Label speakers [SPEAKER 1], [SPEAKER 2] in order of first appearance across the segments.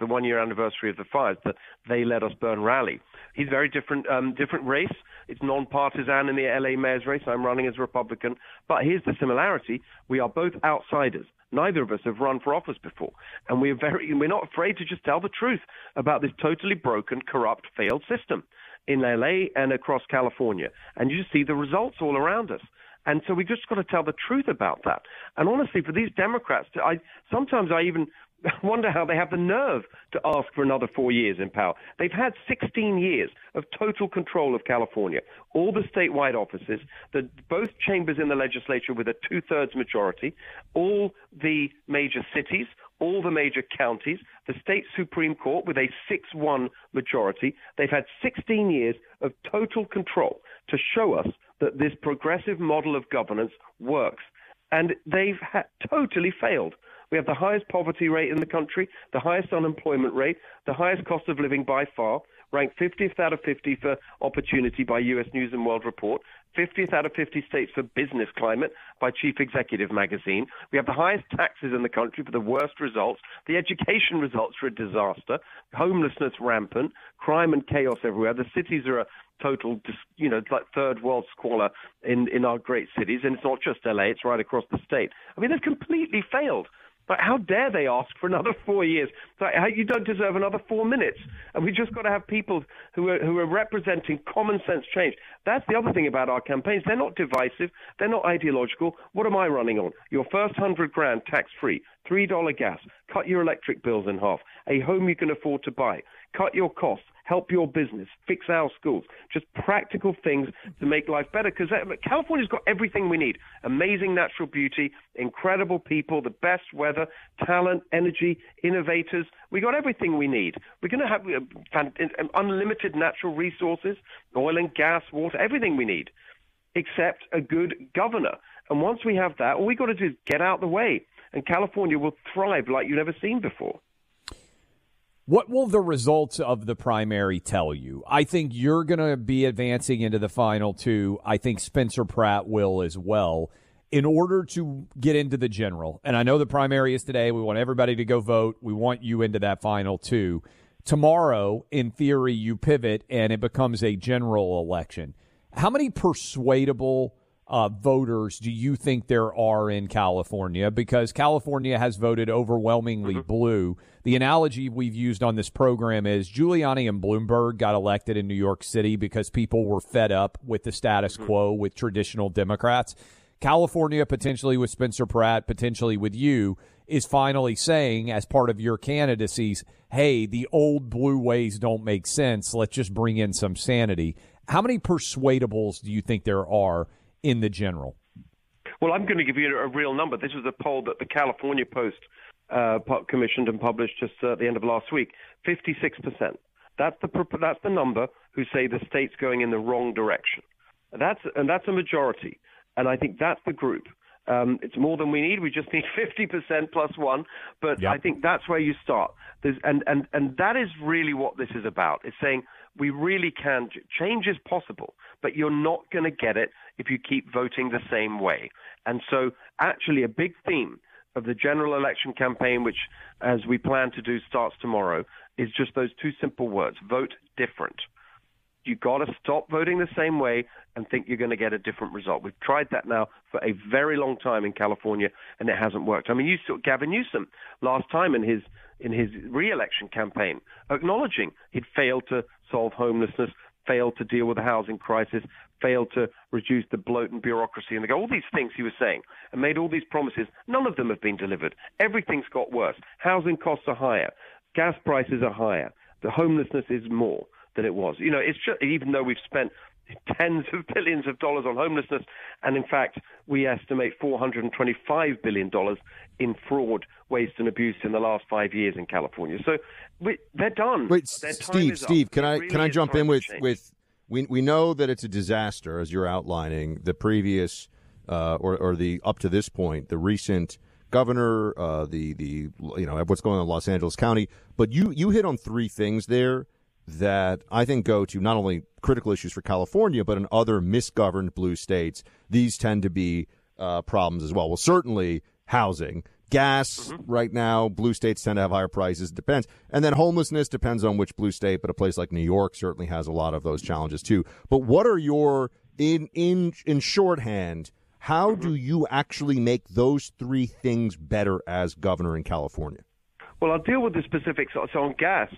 [SPEAKER 1] the 1-year anniversary of the fires, the They Let Us Burn rally. He's very different race. It's non-partisan in the LA mayor's race. I'm running as a Republican. But here's the similarity. We are both outsiders. Neither of us have run for office before. And we're not afraid to just tell the truth about this totally broken, corrupt, failed system in LA and across California. And you just see the results all around us. And so we just got to tell the truth about that. And honestly, for these Democrats, sometimes I even wonder how they have the nerve to ask for another 4 years in power. They've had 16 years of total control of California, all the statewide offices, both chambers in the legislature with a 2/3 majority, all the major cities, all the major counties, the state Supreme Court with a 6-1 majority. They've had 16 years of total control to show us that this progressive model of governance works. And they've totally failed. We have the highest poverty rate in the country, the highest unemployment rate, the highest cost of living by far, ranked 50th out of 50 for opportunity by U.S. News and World Report, 50th out of 50 states for business climate by Chief Executive Magazine. We have the highest taxes in the country for the worst results. The education results are a disaster. Homelessness rampant, crime and chaos everywhere. The cities are a total, it's like third world squalor in our great cities. And it's not just LA, it's right across the state. I mean, they've completely failed. But how dare they ask for another 4 years? You don't deserve another 4 minutes. And we just got to have people who are representing common sense change. That's the other thing about our campaigns. They're not divisive. They're not ideological. What am I running on? Your first $100,000 tax-free, $3 gas, cut your electric bills in half, a home you can afford to buy, cut your costs, help your business, fix our schools, just practical things to make life better. Because California's got everything we need. Amazing natural beauty, incredible people, the best weather, talent, energy, innovators. We got everything we need. We're going to have unlimited natural resources, oil and gas, water, everything we need, except a good governor. And once we have that, all we got to do is get out the way. And California will thrive like you've never seen before.
[SPEAKER 2] What will the results of the primary tell you? I think you're going to be advancing into the final two. I think Spencer Pratt will as well. In order to get into the general, and I know the primary is today, we want everybody to go vote. We want you into that final two. Tomorrow, in theory, you pivot and it becomes a general election. How many persuadable voters do you think there are in California? Because California has voted overwhelmingly blue. The analogy we've used on this program is Giuliani and Bloomberg got elected in New York City because people were fed up with the status quo with traditional Democrats. California, potentially with Spencer Pratt, potentially with you, is finally saying, as part of your candidacies, hey, the old blue ways don't make sense. Let's just bring in some sanity. How many persuadables do you think there are in the general?
[SPEAKER 1] Well, I'm going to give you a real number. This was a poll that the California Post commissioned and published just at the end of last week. 56%. That's the number who say the state's going in the wrong direction. That's a majority. And I think that's the group. It's more than we need. We just need 50% plus one. But I think that's where you start. And that is really what this is about. It's saying we really can. Change is possible, but you're not going to get it if you keep voting the same way. And so actually a big theme of the general election campaign, which, as we plan to do, starts tomorrow, is just those two simple words: vote different. You've got to stop voting the same way and think you're going to get a different result. We've tried that now for a very long time in California, and it hasn't worked. I mean, you saw Gavin Newsom last time in his re-election campaign acknowledging he'd failed to solve homelessness, failed to deal with the housing crisis, failed to reduce the bloat and bureaucracy, and all these things he was saying, and made all these promises. None of them have been delivered. Everything's got worse. Housing costs are higher. Gas prices are higher. The homelessness is more than it was. It's just, even though we've spent tens of billions of dollars on homelessness, and in fact, we estimate $425 billion in fraud, waste, and abuse in the last 5 years in California. So they're done.
[SPEAKER 3] Wait, Steve, can I jump in with we know that it's a disaster, as you're outlining, the previous or the up to this point, the recent governor, what's going on in Los Angeles County, but you hit on three things there that I think go to not only critical issues for California, but in other misgoverned blue states. These tend to be problems as well. Well, certainly housing, Gas right now, blue states tend to have higher prices. It depends. And then homelessness depends on which blue state, but a place like New York certainly has a lot of those challenges too. But what are your, in shorthand, how do you actually make those three things better as governor in California?
[SPEAKER 1] Well, I'll deal with the specifics. So on gas,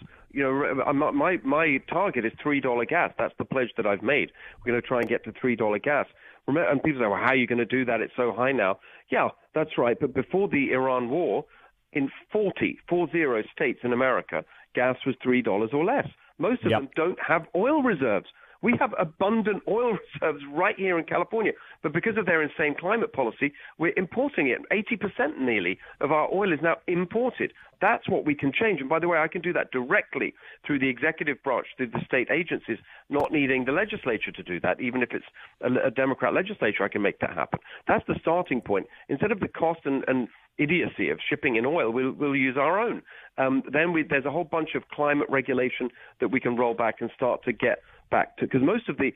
[SPEAKER 1] my target is $3 gas. That's the pledge that I've made. We're going to try and get to $3 gas. Remember, and people say, well, how are you going to do that? It's so high now. Yeah, that's right. But before the Iran war, in 40 states in America, gas was $3 or less. Most of them don't have oil reserves. We have abundant oil reserves right here in California, but because of their insane climate policy, we're importing it. 80% nearly of our oil is now imported. That's what we can change. And by the way, I can do that directly through the executive branch, through the state agencies, not needing the legislature to do that. Even if it's a Democrat legislature, I can make that happen. That's the starting point. Instead of the cost and idiocy of shipping in oil, we'll use our own. There's a whole bunch of climate regulation that we can roll back and start to get back to, because most of the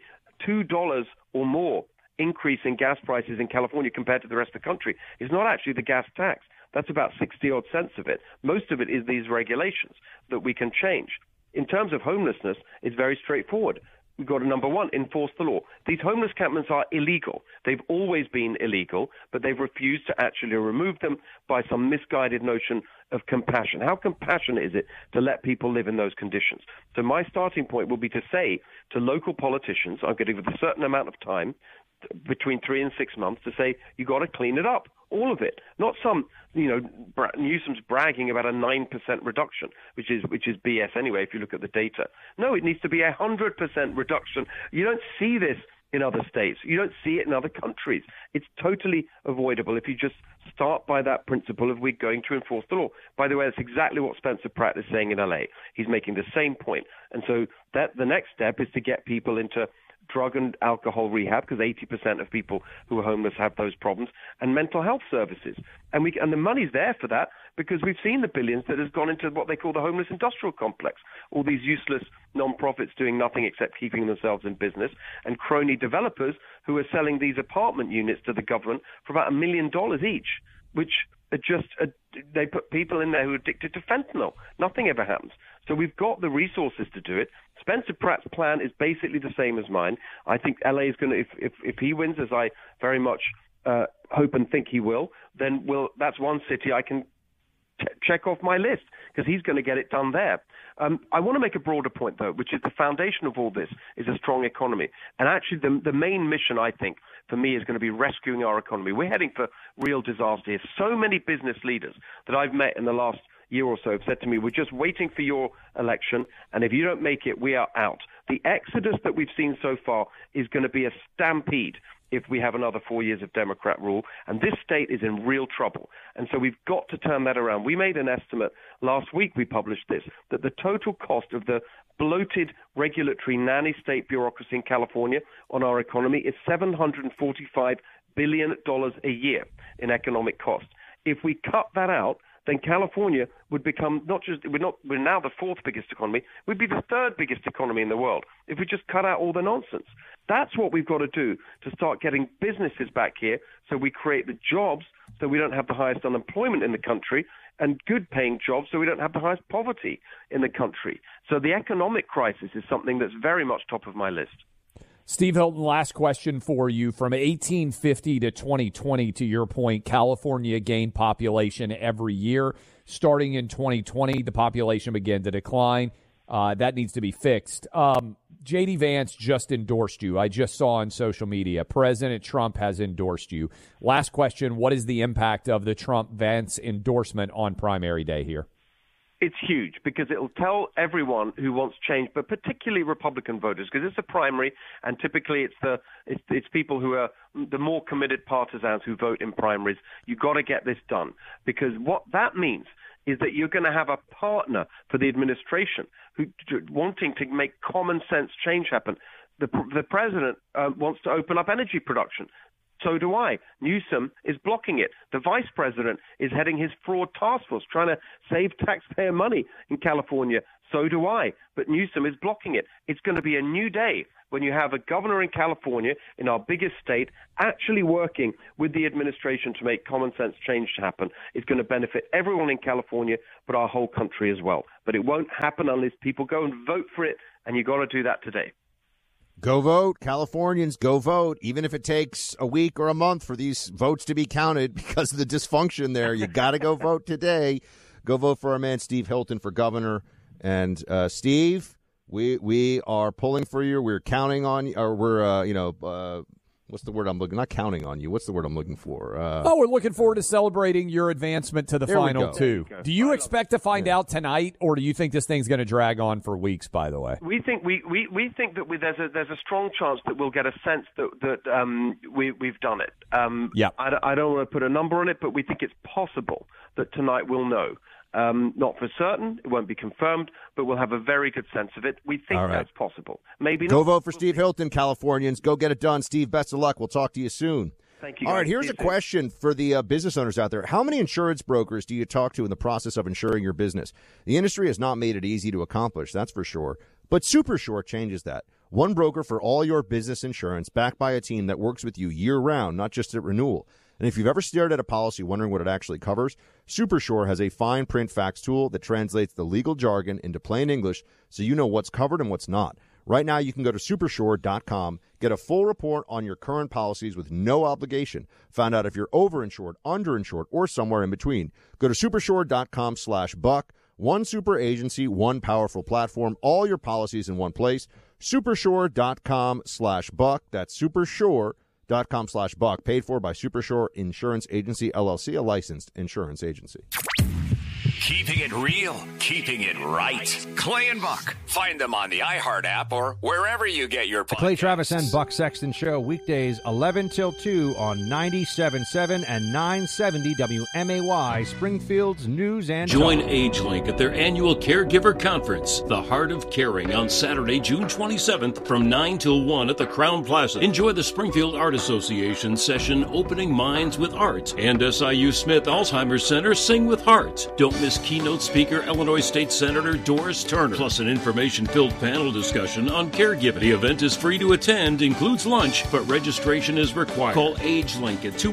[SPEAKER 1] $2 or more increase in gas prices in California compared to the rest of the country is not actually the gas tax. That's about 60-odd cents of it. Most of it is these regulations that we can change. In terms of homelessness, it's very straightforward. We've got to, number one, enforce the law. These homeless encampments are illegal. They've always been illegal, but they've refused to actually remove them by some misguided notion of compassion. How compassionate is it to let people live in those conditions? So my starting point will be to say to local politicians, I'm going to give a certain amount of time, between 3 and 6 months, to say, you got to clean it up, all of it. Not some, Newsom's bragging about a 9% reduction, which is BS anyway, if you look at the data. No, it needs to be 100% reduction. You don't see this in other states. You don't see it in other countries. It's totally avoidable if you just start by that principle of we're going to enforce the law. By the way, that's exactly what Spencer Pratt is saying in LA. He's making the same point. And so that the next step is to get people into drug and alcohol rehab, because 80% of people who are homeless have those problems, and mental health services. And the money's there for that because we've seen the billions that has gone into what they call the homeless industrial complex. All these useless non-profits doing nothing except keeping themselves in business, and crony developers who are selling these apartment units to the government for about $1 million each, which are just they put people in there who are addicted to fentanyl. Nothing ever happens. So we've got the resources to do it. Spencer Pratt's plan is basically the same as mine. I think LA is going to, if he wins, as I very much hope and think he will, then that's one city I can check off my list, because he's going to get it done there. I want to make a broader point, though, which is the foundation of all this is a strong economy. And actually, the main mission, I think, for me is going to be rescuing our economy. We're heading for real disaster here. So many business leaders that I've met in the last year or so have said to me, we're just waiting for your election, and if you don't make it, we are out. The exodus that we've seen so far is going to be a stampede if we have another 4 years of Democrat rule, and this state is in real trouble. And so we've got to turn that around. We made an estimate last week, we published this, that the total cost of the bloated regulatory nanny state bureaucracy in California on our economy is $745 billion a year in economic cost. If we cut that out, then California would become we're now the fourth biggest economy, we'd be the third biggest economy in the world if we just cut out all the nonsense. That's what we've got to do to start getting businesses back here, so we create the jobs, so we don't have the highest unemployment in the country, and good paying jobs, so we don't have the highest poverty in the country. So the economic crisis is something that's very much top of my list.
[SPEAKER 2] Steve Hilton, last question for you. From 1850 to 2020, to your point, California gained population every year. Starting in 2020, the population began to decline. That needs to be fixed. J.D. Vance just endorsed you. I just saw on social media. President Trump has endorsed you. Last question, what is the impact of the Trump-Vance endorsement on primary day here?
[SPEAKER 1] It's huge, because it'll tell everyone who wants change, but particularly Republican voters, because it's a primary, and typically it's people who are the more committed partisans who vote in primaries. You've got to get this done, because what that means is that you're going to have a partner for the administration who wanting to make common sense change happen. The president wants to open up energy production. So do I. Newsom is blocking it. The vice president is heading his fraud task force, trying to save taxpayer money in California. So do I. But Newsom is blocking it. It's going to be a new day when you have a governor in California, in our biggest state, actually working with the administration to make common sense change happen. It's going to benefit everyone in California, but our whole country as well. But it won't happen unless people go and vote for it, and you've got to do that today.
[SPEAKER 3] Go vote. Californians, go vote. Even if it takes a week or a month for these votes to be counted because of the dysfunction there, you got to go vote today. Go vote for our man Steve Hilton for governor. And Steve, we are pulling for you. We're counting on you. Or we're, what's the word I'm looking? Not counting on you. What's the word I'm looking for?
[SPEAKER 2] We're looking forward to celebrating your advancement to the final two. Do you expect to find out tonight, or do you think this thing's going to drag on for weeks? By the way,
[SPEAKER 1] we think that there's a strong chance that we'll get a sense that we've done it. I don't want to put a number on it, but we think it's possible that tonight we'll know. Not for certain, it won't be confirmed, but we'll have a very good sense of it. We think that's possible. Maybe not.
[SPEAKER 3] Go vote for Steve Hilton, Californians. Go get it done. Steve, best of luck. We'll talk to you soon.
[SPEAKER 1] Thank you.
[SPEAKER 3] All right, here's a question for the business owners out there. How many insurance brokers do you talk to in the process of insuring your business? The industry has not made it easy to accomplish, that's for sure. But SuperSure changes that. One broker for all your business insurance, backed by a team that works with you year-round, not just at renewal. And if you've ever stared at a policy wondering what it actually covers, SuperSure has a fine print facts tool that translates the legal jargon into plain English so you know what's covered and what's not. Right now, you can go to supersure.com, get a full report on your current policies with no obligation. Find out if you're overinsured, underinsured, or somewhere in between. Go to supersure.com/buck. One super agency, one powerful platform, all your policies in one place. Supersure.com/buck. That's supersure.com/buck. Paid for by SuperSure Insurance Agency, LLC, a licensed insurance agency.
[SPEAKER 4] Keeping it real, keeping it right. Clay and Buck. Find them on the iHeart app or wherever you get your podcasts.
[SPEAKER 5] The Clay Travis and Buck Sexton Show, weekdays 11 till 2 on 97.7 and 970 WMAY, Springfield's News and
[SPEAKER 6] Join AgeLink at their annual Caregiver Conference, The Heart of Caring, on Saturday, June 27th from 9 till 1 at the Crown Plaza. Enjoy the Springfield Art Association session, Opening Minds with Art, and SIU Smith Alzheimer's Center, Sing with Heart. Don't miss keynote speaker Illinois State Senator Doris Turner, plus an information-filled panel discussion on caregiving. The event is free to attend, includes lunch, but registration is required. Call AgeLink at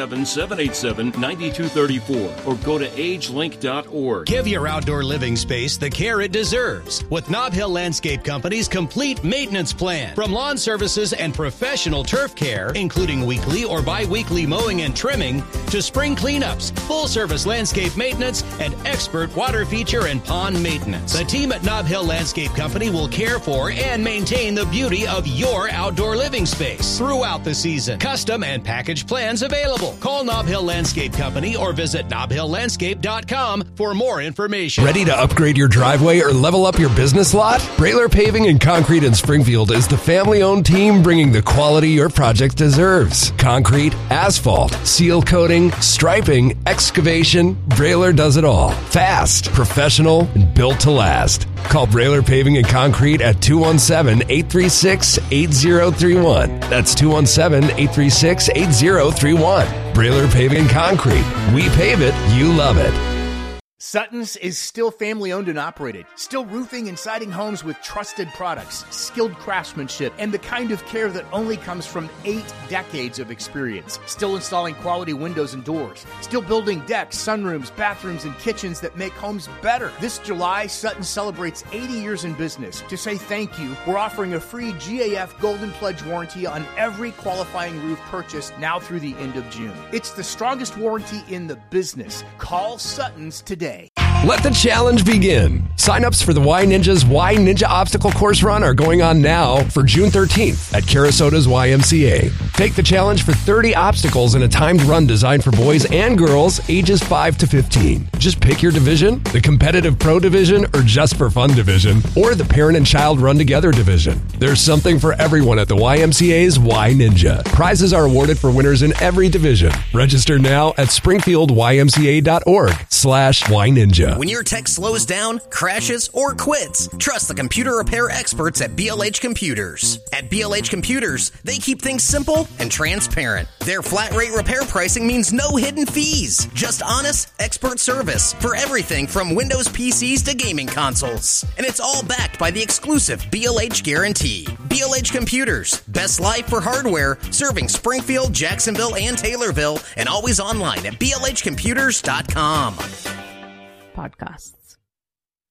[SPEAKER 6] 217-787-9234 or go to agelink.org.
[SPEAKER 7] Give your outdoor living space the care it deserves with Nob Hill Landscape Company's complete maintenance plan. From lawn services and professional turf care, including weekly or bi-weekly mowing and trimming, to spring cleanups, full-service landscape maintenance, and expert water feature and pond maintenance. The team at Nob Hill Landscape Company will care for and maintain the beauty of your outdoor living space throughout the season. Custom and package plans available. Call Nob Hill Landscape Company or visit nobhilllandscape.com for more information.
[SPEAKER 8] Ready to upgrade your driveway or level up your business lot? Brailer Paving and Concrete in Springfield is the family-owned team bringing the quality your project deserves. Concrete, asphalt, seal coating, striping, excavation, Brailer does it all. Fast, professional, and built to last. Call Brailer Paving and Concrete at 217-836-8031. That's 217-836-8031. Brailer Paving and Concrete. We pave it, you love it.
[SPEAKER 9] Sutton's is still family-owned and operated, still roofing and siding homes with trusted products, skilled craftsmanship, and the kind of care that only comes from 8 decades of experience. Still installing quality windows and doors, still building decks, sunrooms, bathrooms, and kitchens that make homes better. This July, Sutton celebrates 80 years in business. To say thank you, we're offering a free GAF Golden Pledge warranty on every qualifying roof purchase now through the end of June. It's the strongest warranty in the business. Call Sutton's today.
[SPEAKER 8] Let the challenge begin. Sign-ups for the Y Ninja's Y Ninja Obstacle Course Run are going on now for June 13th at Carasota's YMCA. Take the challenge for 30 obstacles in a timed run designed for boys and girls ages 5 to 15. Just pick your division, the competitive pro division, or just for fun division, or the parent and child run together division. There's something for everyone at the YMCA's Y Ninja. Prizes are awarded for winners in every division. Register now at springfieldymca.org/Y Ninja. Florida.
[SPEAKER 10] When your tech slows down, crashes, or quits, trust the computer repair experts at BLH Computers. At BLH Computers, they keep things simple and transparent. Their flat rate repair pricing means no hidden fees, just honest, expert service for everything from Windows PCs to gaming consoles. And it's all backed by the exclusive BLH guarantee. BLH Computers, best life for hardware, serving Springfield, Jacksonville, and Taylorville, and always online at blhcomputers.com.
[SPEAKER 11] Podcasts.